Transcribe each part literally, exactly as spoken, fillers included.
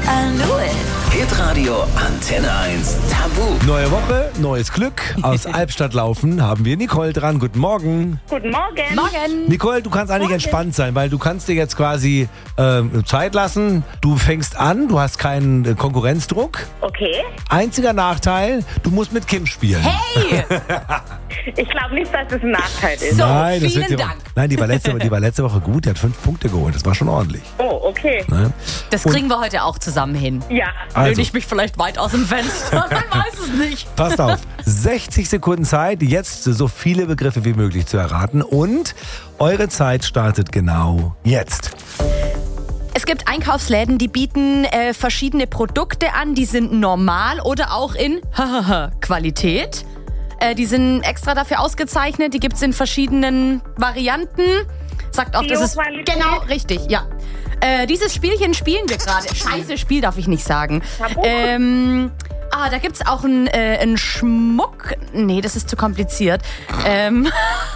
I knew it. Hitradio Antenne eins Tabu. Neue Woche, neues Glück. Aus Albstadt laufen haben wir Nicole dran. Guten Morgen. Guten Morgen. Morgen. Nicole, du kannst eigentlich entspannt sein, weil du kannst dir jetzt quasi ähm, Zeit lassen. Du fängst an, du hast keinen äh, Konkurrenzdruck. Okay. Einziger Nachteil, du musst mit Kim spielen. Hey! Ich glaube nicht, dass das ein Nachteil ist. So, Nein, das vielen wird die, Dank. Nein, die war, letzte, die war letzte Woche gut. Die hat fünf Punkte geholt. Das war schon ordentlich. Oh, okay. Ne? Das kriegen wir heute auch zusammen hin. Ja. Also. Lehne ich mich vielleicht weit aus dem Fenster, man weiß es nicht. Passt auf, sechzig Sekunden Zeit, jetzt so viele Begriffe wie möglich zu erraten. Und eure Zeit startet genau jetzt. Es gibt Einkaufsläden, die bieten äh, verschiedene Produkte an, die sind normal oder auch in Qualität. Äh, die sind extra dafür ausgezeichnet, die gibt es in verschiedenen Varianten. Sagt auch, das ist Bio-Qualität. genau richtig, ja. Äh, dieses Spielchen spielen wir gerade. Scheiße, Spiel darf ich nicht sagen. Tabu. Ähm, ah, da gibt's auch einen äh, einen Schmuck. Nee, das ist zu kompliziert. Ähm,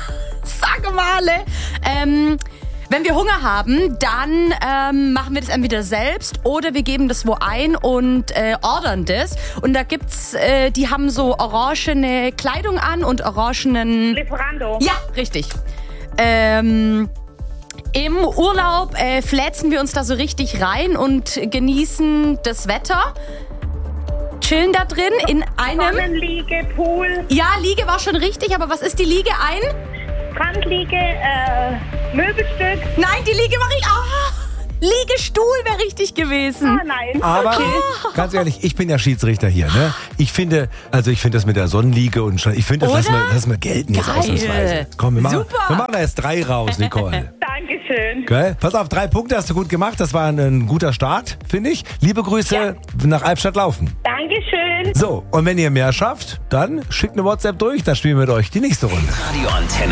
sag mal. Ähm, wenn wir Hunger haben, dann ähm, machen wir das entweder selbst oder wir geben das wo ein und äh, ordern das. Und da gibt's, äh, die haben so orangene Kleidung an und orangenen... Lieferando. Ja, richtig. Ähm... Im Urlaub äh, fläzen wir uns da so richtig rein und genießen das Wetter. Chillen da drin in einem... Sonnenliege, Pool, Ja, Liege war schon richtig, aber was ist die Liege? Ein? Strandliege, äh, Möbelstück. Nein, die Liege war richtig... Ah, Liegestuhl wäre richtig gewesen. Ah, nein. Aber ganz ehrlich, ich bin ja Schiedsrichter hier, ne? Ich finde, also ich finde das mit der Sonnenliege und schon, ich finde, das lassen wir, Oder? lassen wir gelten jetzt Geil. ausnahmsweise. Komm, wir machen, Super. wir machen da jetzt drei raus, Nicole. Dankeschön. Gell? Pass auf, drei Punkte hast du gut gemacht. Das war ein, ein guter Start, finde ich. Liebe Grüße Ja. nach Albstadt laufen. Dankeschön. So, und wenn ihr mehr schafft, dann schickt eine WhatsApp durch, dann spielen wir mit euch die nächste Runde. Radio Antenne